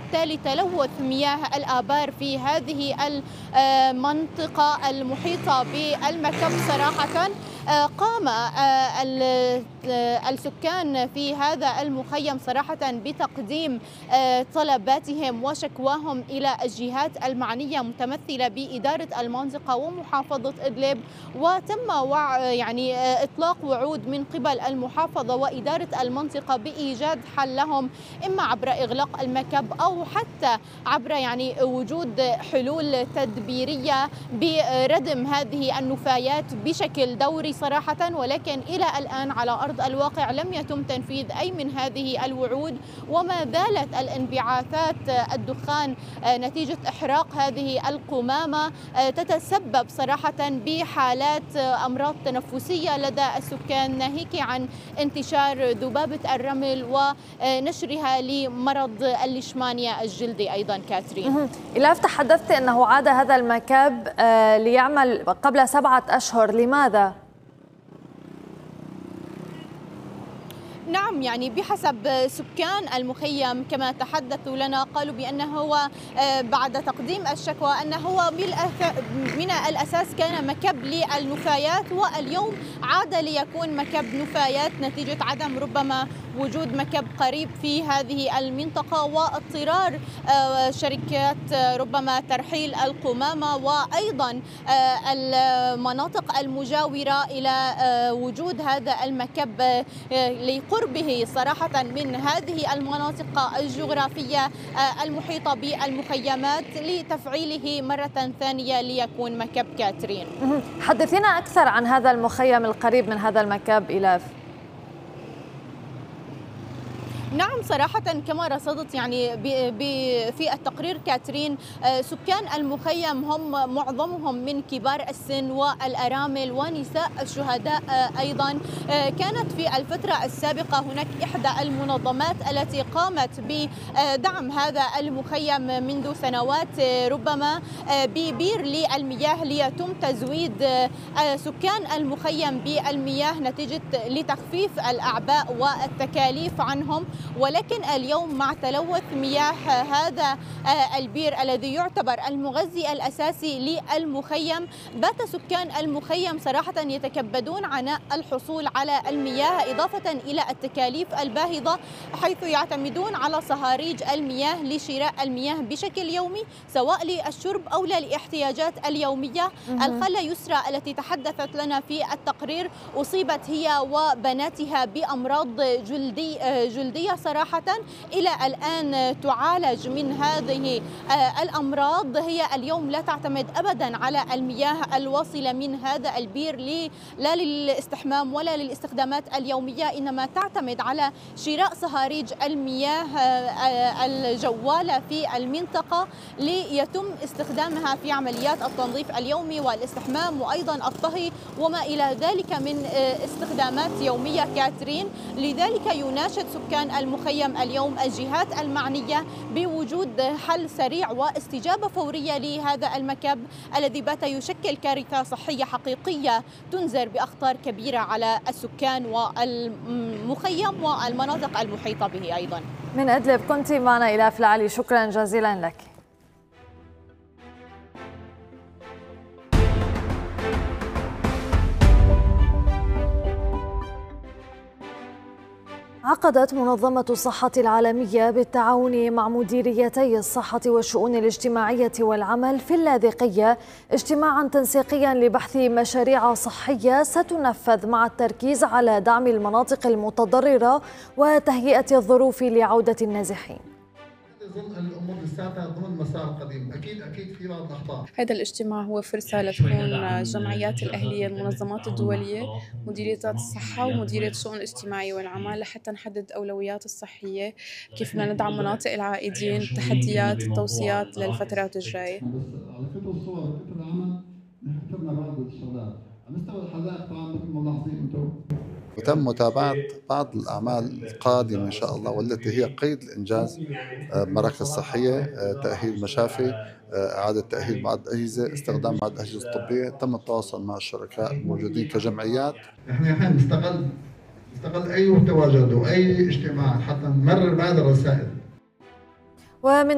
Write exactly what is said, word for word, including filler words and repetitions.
وبالتالي تلوث مياه الآبار في هذه المنطقة المحيطة بالمكب صراحة. قام السكان في هذا المخيم صراحة بتقديم طلباتهم وشكواهم إلى الجهات المعنية متمثلة بإدارة المنطقة ومحافظة إدلب، وتم وع يعني إطلاق وعود من قبل المحافظة وإدارة المنطقة بإيجاد حل لهم، إما عبر إغلاق المكب أو حتى عبر يعني وجود حلول تدبيرية بردم هذه النفايات بشكل دوري صراحة. ولكن إلى الآن على أرض الواقع لم يتم تنفيذ أي من هذه الوعود، وما زالت الانبعاثات الدخان نتيجة إحراق هذه القمامة تتسبب صراحة بحالات أمراض تنفسية لدى السكان، ناهيك عن انتشار ذبابة الرمل ونشرها لمرض الليشمانيا الجلدي أيضا. كاترين، إلاف، تحدثت أنه عاد هذا المكب ليعمل قبل سبعة أشهر، لماذا؟ نعم، يعني بحسب سكان المخيم كما تحدثوا لنا قالوا بأنه هو بعد تقديم الشكوى أنه هو من الأساس كان مكب للنفايات، واليوم عاد ليكون مكب نفايات نتيجة عدم ربما وجود مكب قريب في هذه المنطقة واضطرار شركات ربما ترحيل القمامة وأيضا المناطق المجاورة إلى وجود هذا المكب لقربه صراحة من هذه المناطق الجغرافية المحيطة بالمخيمات لتفعيله مرة ثانية ليكون مكب. كاترين، حدثينا أكثر عن هذا المخيم القريب من هذا المكب. إلاف، نعم، صراحة كما رصدت يعني في التقرير كاترين، سكان المخيم هم معظمهم من كبار السن والأرامل ونساء الشهداء أيضا. كانت في الفترة السابقة هناك إحدى المنظمات التي قامت بدعم هذا المخيم منذ سنوات ربما ببير للمياه ليتم تزويد سكان المخيم بالمياه نتيجة لتخفيف الأعباء والتكاليف عنهم. ولكن اليوم مع تلوث مياه هذا البير الذي يعتبر المغذي الأساسي للمخيم، بات سكان المخيم صراحة يتكبدون عناء الحصول على المياه، إضافة إلى التكاليف الباهظة، حيث يعتمدون على صهاريج المياه لشراء المياه بشكل يومي سواء للشرب أو للاحتياجات اليومية. الخالة يسرى التي تحدثت لنا في التقرير أصيبت هي وبناتها بأمراض جلدي جلدية صراحة، إلى الآن تعالج من هذه الأمراض. هي اليوم لا تعتمد أبدا على المياه الواصلة من هذا البير لا للاستحمام ولا للاستخدامات اليومية، إنما تعتمد على شراء صهاريج المياه الجوالة في المنطقة ليتم استخدامها في عمليات التنظيف اليومي والاستحمام وأيضا الطهي وما إلى ذلك من استخدامات يومية. كاترين، لذلك يناشد سكان المخيم اليوم الجهات المعنية بوجود حل سريع واستجابة فورية لهذا المكب الذي بات يشكل كارثة صحية حقيقية تنذر بأخطار كبيرة على السكان والمخيم والمناطق المحيطة به. أيضا من إدلب كنت معنا إلاف العلي، شكرا جزيلا لك. عقدت منظمة الصحة العالمية بالتعاون مع مديريتي الصحة والشؤون الاجتماعية والعمل في اللاذقية اجتماعا تنسيقيا لبحث مشاريع صحية ستنفذ مع التركيز على دعم المناطق المتضررة وتهيئة الظروف لعودة النازحين. ظل الامور لساتها ضمن مسار قديم، اكيد اكيد في بعض الاخطاء. هذا الاجتماع هو فرصه لتكون الجمعيات الاهليه، المنظمات الدوليه، مديريات الصحه ومديريه الشؤون الاجتماعيه والعمل لحتى نحدد اولويات الصحيه، كيف بدنا ندعم مناطق العائدين، التحديات، التوصيات للفترات الجايه. بس على فكره الصور فكره العمل نحن كتبنا بعض الشغلات على مستوى الحدائق طبعا مثل ما ملاحظين انتم. وتم متابعة بعض الأعمال القادمة إن شاء الله والتي هي قيد الإنجاز، مراكز صحية، تأهيل مشافي، إعادة تأهيل بعض الأجهزة، استخدام بعض الأجهزة الطبية. تم التواصل مع الشركاء الموجودين كجمعيات. احنا الحين نستغل نستغل أي تواجد وأي اجتماع حتى نمرر بعض الرسائل. ومن